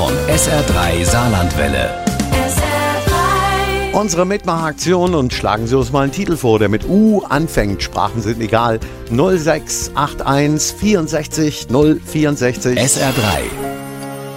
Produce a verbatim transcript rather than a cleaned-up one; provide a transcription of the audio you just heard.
von S R drei Saarlandwelle. Unsere Mitmachaktion, und schlagen Sie uns mal einen Titel vor, der mit U anfängt. Sprachen sind egal. null sechs acht eins vierundsechzig null vierundsechzig. S R drei